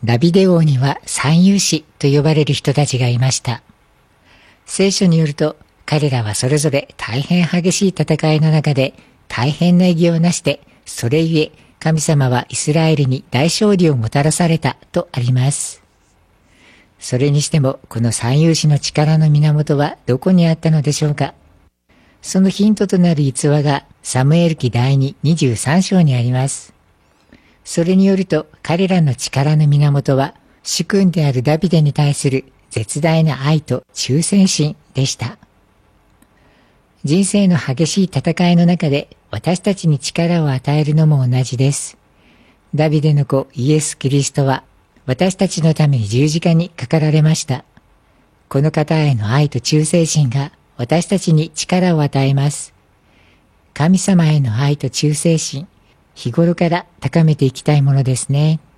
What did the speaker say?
ダビデ王には三勇士と呼ばれる人たちがいました。聖書によると、彼らはそれぞれ大変激しい戦いの中で大変な偉業をなして、それゆえ神様はイスラエルに大勝利をもたらされたとあります。それにしてもこの三勇士の力の源はどこにあったのでしょうか。そのヒントとなる逸話がサムエル記第2 23章にあります。それによると彼らの力の源は主君であるダビデに対する絶大な愛と忠誠心でした。人生の激しい戦いの中で私たちに力を与えるのも同じです。ダビデの子イエス・キリストは私たちのために十字架にかかられました。この方への愛と忠誠心が私たちに力を与えます。神様への愛と忠誠心、日頃から高めていきたいものですね。